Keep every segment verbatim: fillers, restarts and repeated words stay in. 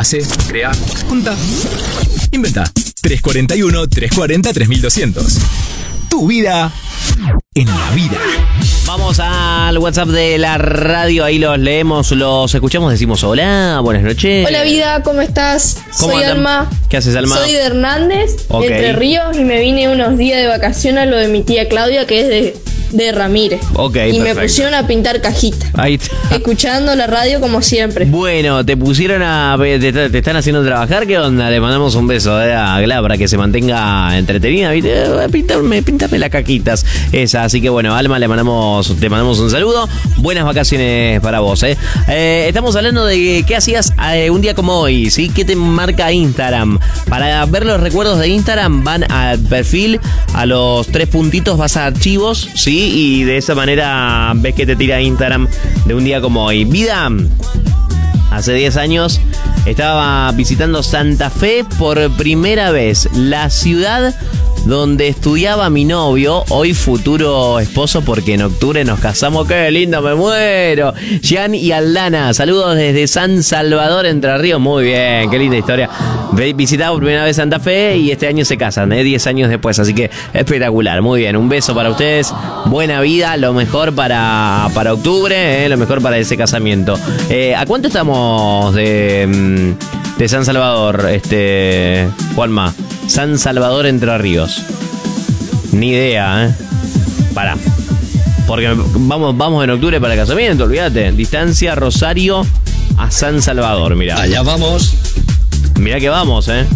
Hace, crea, junta, inventa. tres cuarenta y uno, trescientos cuarenta, tres mil doscientos. Tu vida en la vida. Vamos al WhatsApp de la radio, ahí los leemos, los escuchamos, decimos hola, buenas noches. Hola vida, ¿cómo estás? ¿Cómo Soy andan? Alma. ¿Qué haces, Alma? Soy de Hernández, Ok. de Entre Ríos, y me vine unos días de vacaciones a lo de mi tía Claudia, que es de, de Ramírez. Ok, y me perfecto. pusieron a pintar cajitas, Ahí está. escuchando la radio como siempre. Bueno, te pusieron a... Te, te están haciendo trabajar, ¿qué onda? Le mandamos un beso eh, a Gla para que se mantenga entretenida, ¿viste? Eh, Píntame, píntame las caquitas. Esa, así que bueno, Alma, le mandamos, te mandamos un saludo. Buenas vacaciones para vos, ¿eh? eh estamos hablando de qué hacías eh, un día como hoy, ¿sí? ¿Qué te marca Instagram? Para ver los recuerdos de Instagram, van al perfil, a los tres puntitos, vas a archivos, ¿sí? Y de esa manera ves que te tira Instagram de un día como hoy. Vida, hace diez años estaba visitando Santa Fe por primera vez, la ciudad donde estudiaba mi novio, hoy futuro esposo, porque en octubre nos casamos. ¡Qué lindo, me muero! Gian y Aldana, saludos desde San Salvador, Entre Ríos. Muy bien, qué linda historia. Visitaba por primera vez Santa Fe y este año se casan, ¿eh? diez años después, así que espectacular. Muy bien, un beso para ustedes, buena vida, lo mejor para, para octubre, ¿eh? Lo mejor para ese casamiento. Eh, ¿A cuánto estamos de, de San Salvador, este Juanma? San Salvador, Entre Ríos. Ni idea, ¿eh? Pará. Porque vamos, vamos en octubre para el casamiento, olvídate. Distancia Rosario a San Salvador, mirá. Allá vamos. Mirá que vamos, ¿eh?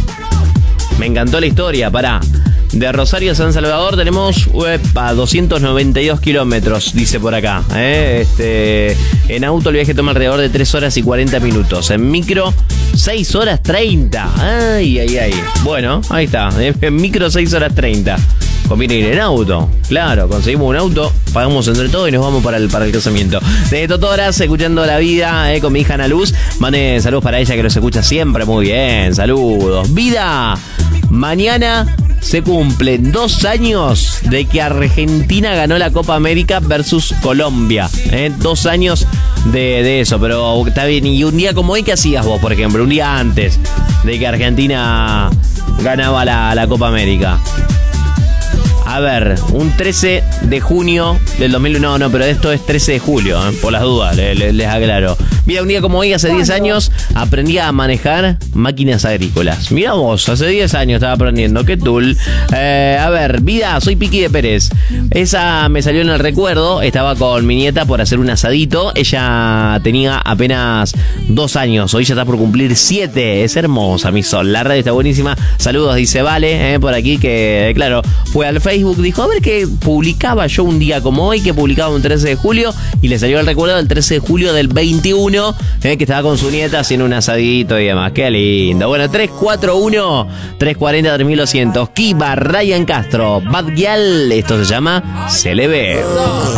Me encantó la historia, pará. De Rosario a San Salvador tenemos uepa, doscientos noventa y dos kilómetros, dice por acá, ¿eh? Este, en auto el viaje toma alrededor de tres horas y cuarenta minutos. En micro, seis horas treinta. Ay, ay, ay. Bueno, ahí está. En micro, seis horas treinta. Conviene ir en auto. Claro, conseguimos un auto, pagamos entre todos y nos vamos para el, para el casamiento. De Totoras, escuchando la vida, eh, con mi hija Ana Luz. Mande saludos para ella que los escucha siempre. Muy bien, saludos. Vida, mañana se cumplen dos años de que Argentina ganó la Copa América versus Colombia. ¿eh? Dos años de, de eso, pero está bien. Y un día como hoy, ¿qué hacías vos, por ejemplo? Un día antes de que Argentina ganaba la, la Copa América. A ver, un trece de junio del dos mil uno, no, no, pero esto es trece de julio, ¿eh? Por las dudas, le, le, les aclaro. Mira, un día como hoy, hace diez años, aprendí a manejar máquinas agrícolas. Mira vos, hace diez años estaba aprendiendo, qué tool. Eh, a ver, vida, soy Piqui de Pérez. Esa me salió en el recuerdo, estaba con mi nieta por hacer un asadito. Ella tenía apenas dos años, hoy ya está por cumplir siete. Es hermosa, mi sol. La radio está buenísima. Saludos, dice Vale, eh, por aquí, que claro, fue al Facebook. Dijo, a ver qué publicaba yo un día como hoy, que publicaba un trece de julio, y le salió el recuerdo del trece de julio del veintiuno, eh, que estaba con su nieta haciendo un asadito y demás. Qué lindo. Bueno, tres cuatro uno, tres cuarenta, tres mil doscientos. Kiba, Ryan Castro, Bad Gyal, esto se llama Se le ve.